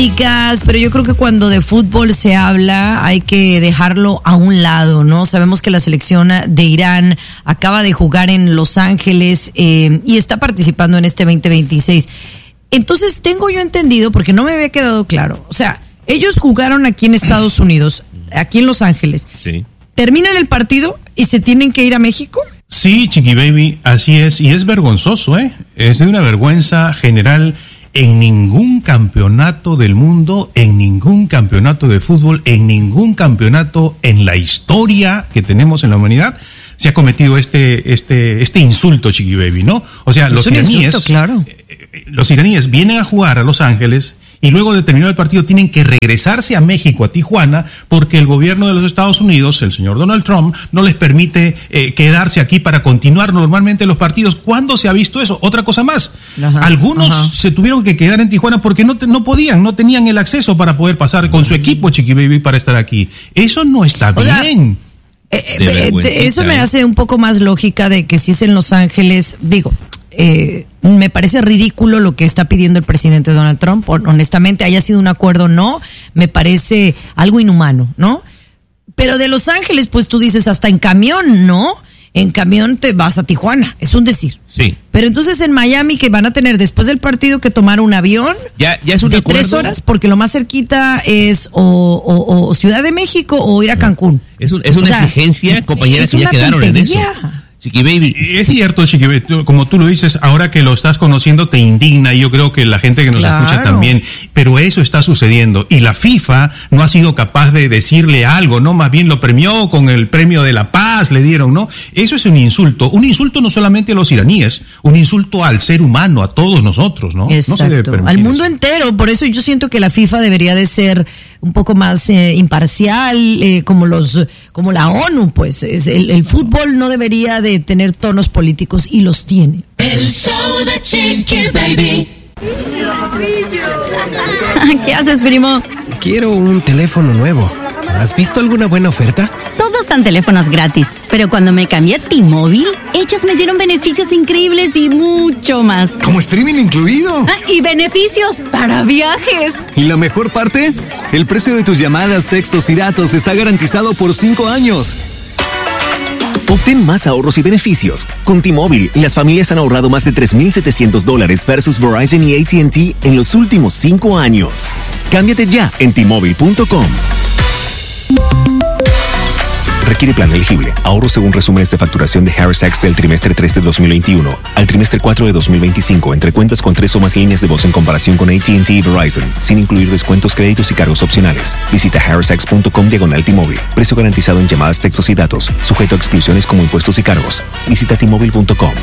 Pero yo creo que cuando de fútbol se habla hay que dejarlo a un lado, ¿no? Sabemos que la selección de Irán acaba de jugar en Los Ángeles y está participando en este 2026. Entonces tengo yo entendido, porque no me había quedado claro, o sea, ellos jugaron aquí en Estados Unidos, aquí en Los Ángeles. Sí. ¿Terminan el partido y se tienen que ir a México? Sí, Chiqui Baby, así es, y es vergonzoso, es de una vergüenza general. En ningún campeonato del mundo, en ningún campeonato de fútbol, en ningún campeonato en la historia que tenemos en la humanidad se ha cometido este insulto, Chiqui Baby, ¿no? O sea, los iraníes vienen a jugar a Los Ángeles y luego de terminar el partido tienen que regresarse a México, a Tijuana, porque el gobierno de los Estados Unidos, el señor Donald Trump, no les permite quedarse aquí para continuar normalmente los partidos. ¿Cuándo se ha visto eso? Otra cosa más. Algunos se tuvieron que quedar en Tijuana porque no tenían el acceso para poder pasar con su equipo, Chiqui Baby, para estar aquí. Eso no está bien. Eso me hace un poco más lógica de que si es en Los Ángeles, me parece ridículo lo que está pidiendo el presidente Donald Trump. Honestamente, haya sido un acuerdo o no, me parece algo inhumano, ¿no? Pero de Los Ángeles, pues tú dices hasta en camión, ¿no? En camión te vas a Tijuana, es un decir. Sí. Pero entonces en Miami, que van a tener después del partido que tomar un avión ya es un de acuerdo. 3 horas, porque lo más cerquita es o Ciudad de México o ir a Cancún. Es una exigencia, compañeras, que ya quedaron en eso. Chiqui Baby. Es cierto, Chiqui Baby, como tú lo dices, ahora que lo estás conociendo te indigna, y yo creo que la gente que nos escucha también, pero eso está sucediendo y la FIFA no ha sido capaz de decirle algo, ¿no? Más bien lo premió con el premio de la paz, le dieron, ¿no? Eso es un insulto no solamente a los iraníes, un insulto al ser humano, a todos nosotros, ¿no? Exacto. No se debe permitir al mundo eso. entero, por eso yo siento que la FIFA debería de ser un poco más imparcial, como la ONU, pues. El fútbol no debería de tener tonos políticos y los tiene. El show de Chiqui Baby. ¿Qué haces, primo? Quiero un teléfono nuevo. ¿Has visto alguna buena oferta? Todos dan teléfonos gratis, pero cuando me cambié a T-Mobile, ellos me dieron beneficios increíbles y mucho más. ¿Como streaming incluido? Y beneficios para viajes. Y la mejor parte, el precio de tus llamadas, textos y datos está garantizado por 5 años. Obtén más ahorros y beneficios. Con T-Mobile, las familias han ahorrado más de $3,700 versus Verizon y AT&T en los últimos 5 años. Cámbiate ya en T-Mobile.com. Requiere plan elegible. Ahorro según resúmenes de facturación de Harris Tax del trimestre 3 de 2021 al trimestre 4 de 2025 entre cuentas con 3 o más líneas de voz en comparación con AT&T y Verizon, sin incluir descuentos, créditos y cargos opcionales. Visita harristax.com/T-Mobile. Precio garantizado en llamadas, textos y datos. Sujeto a exclusiones como impuestos y cargos. Visita T-Mobile.com.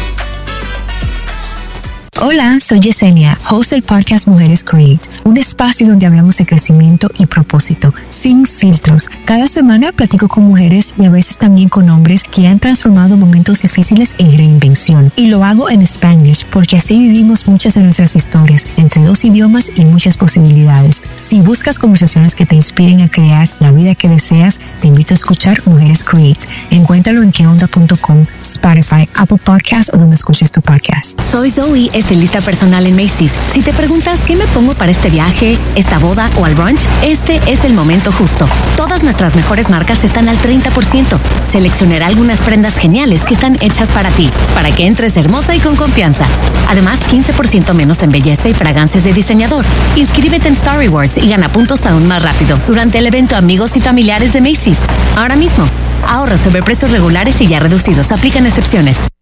Hola, soy Yesenia, host del podcast Mujeres Create, un espacio donde hablamos de crecimiento y propósito, sin filtros. Cada semana platico con mujeres y a veces también con hombres que han transformado momentos difíciles en reinvención. Y lo hago en Spanglish, porque así vivimos muchas de nuestras historias, entre 2 idiomas y muchas posibilidades. Si buscas conversaciones que te inspiren a crear la vida que deseas, te invito a escuchar Mujeres Create. Encuéntralo en queonda.com, Spotify, Apple Podcasts o donde escuches tu podcast. Soy Zoe, estilista personal en Macy's. Si te preguntas qué me pongo para este viaje, esta boda o al brunch, este es el momento justo. Todas nuestras mejores marcas están al 30%. Seleccionaré algunas prendas geniales que están hechas para ti, para que entres hermosa y con confianza. Además, 15% menos en belleza y fragancias de diseñador. Inscríbete en Star Rewards y gana puntos aún más rápido durante el evento Amigos y Familiares de Macy's. Ahora mismo, ahorros sobre precios regulares y ya reducidos. Aplican excepciones.